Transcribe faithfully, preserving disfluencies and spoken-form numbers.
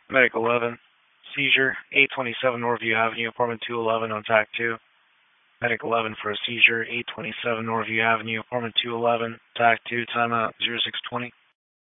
Medic eleven, seizure, eight twenty-seven Northview Avenue, apartment two eleven on T A C two. Medic eleven for a seizure, eight twenty-seven Northview Avenue, apartment two eleven, T A C two, timeout zero six twenty.